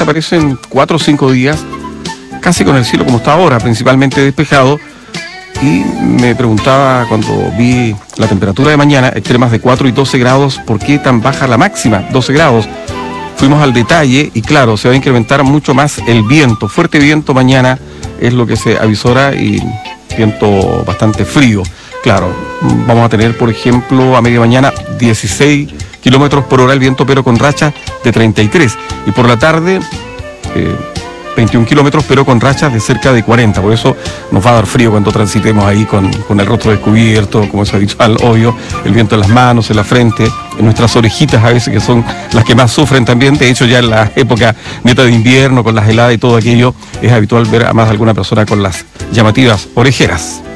solamente aparecen 4 o 5 días, casi con el cielo como está ahora, principalmente despejado. Y me preguntaba cuando vi la temperatura de mañana, extremas de 4 y 12 grados, ¿por qué tan baja la máxima? 12 grados. Fuimos al detalle y claro, se va a incrementar mucho más el viento. Fuerte viento mañana es lo que se avisora y viento bastante frío. Claro, vamos a tener, por ejemplo, a media mañana 16 kilómetros por hora el viento, pero con rachas de 33. Y por la tarde, 21 kilómetros, pero con rachas de cerca de 40. Por eso nos va a dar frío cuando transitemos ahí con el rostro descubierto, como es habitual, obvio, el viento en las manos, en la frente, en nuestras orejitas a veces, que son las que más sufren también. De hecho, ya en la época neta de invierno, con las heladas y todo aquello, es habitual ver a más de alguna persona con las llamativas orejeras.